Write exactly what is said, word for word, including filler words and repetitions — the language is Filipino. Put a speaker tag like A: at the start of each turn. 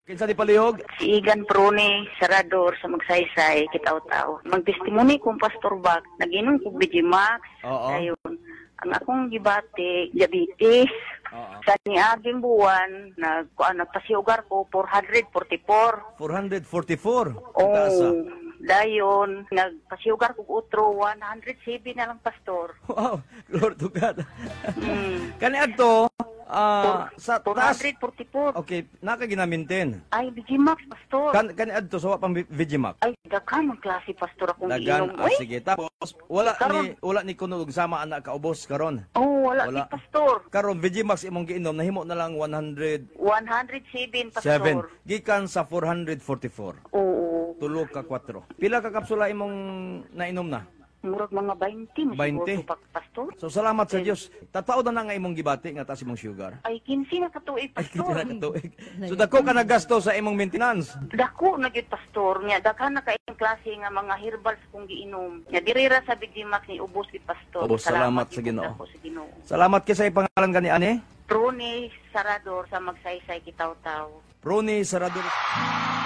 A: Kinsa di palihog?
B: Si Igan Prone, sarador sa Magsaysay, Kitaw-Taw. Magtestimony kong Pastor Bak, nag-inom ko Vigimax.
A: Oo.
B: Ayun. Ang akong gibati, diabetes.
A: Oo.
B: Sa niaging buwan, nag, uh, nagpasiugar ko, four forty-four.
A: four forty-four.
B: Oh,
A: Itaasa.
B: dayon, nagpasiugar ko utro, one oh seven na lang, Pastor.
A: Wow, Lord to God.
B: Mm.
A: Kani adto ah sa taas.
B: four forty-four.
A: Okay, nakaginamintin.
B: Ay, Vigimax, Pastor.
A: Kan kani adto sa wa pang Vigimax.
B: Ay, daghan ang klase, Pastor, akong
A: Dagan
B: iinom.
A: ah,
B: Uy,
A: sige. Tapos wala
B: Karon.
A: ni wala ni kuno og sama anak ka ubos karon.
B: oh, wala,
A: Wala.
B: si Pastor.
A: Karon Vigimax imong giinom nahimo na lang one oh
B: one oh seven, Pastor.
A: seven gikan sa four forty-four.
B: Oo.
A: Tulo ka four. Pila ka kapsula imong nainom na?
B: Murag mga twenty, mas
A: twenty.
B: siguro pa, Pastor.
A: So salamat sa Dios. Tatao na na nga imong gibati nga taas imong sugar.
B: Ay, fifteen na katuig,
A: Ay,
B: Pastor.
A: kita na katuig. So dako ka nagasto sa imong maintenance.
B: Dako na gyud, Pastor. Nya daghan na kaayong klase nga mga herbals kung giinom. Nya dirira sa Vigimax ni ubos gid, Pastor.
A: Ubos, salamat sa
B: gyud
A: Ginoo.
B: ako sa Ginoo.
A: Salamat kay sa pangalan kani ani.
B: Prone Sarador sa Magsaysay, Kitaw-Taw.
A: Proni Sarador.